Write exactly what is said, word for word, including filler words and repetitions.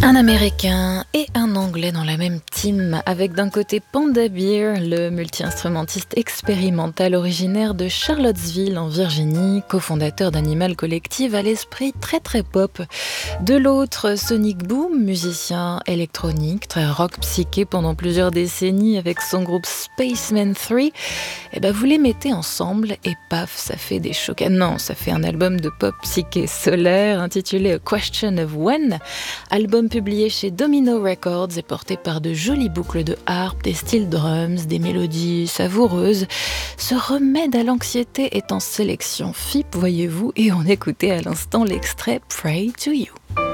Un Américain et un Anglais dans la même team, avec d'un côté Panda Bear, le multi-instrumentiste expérimental originaire de Charlottesville en Virginie, cofondateur d'Animal Collective à l'esprit très très pop. De l'autre, Sonic Boom, musicien électronique, très rock psyché pendant plusieurs décennies avec son groupe Spaceman trois. Et ben vous les mettez ensemble et paf, ça fait des chocs. Ah non, ça fait un album de pop psyché solaire intitulé A Question of When, album publié chez Domino Records et porté par de jolies boucles de harpe, des styles drums, des mélodies savoureuses. Ce remède à l'anxiété est en sélection F I P, voyez-vous, et on écoutait à l'instant l'extrait Pray to You.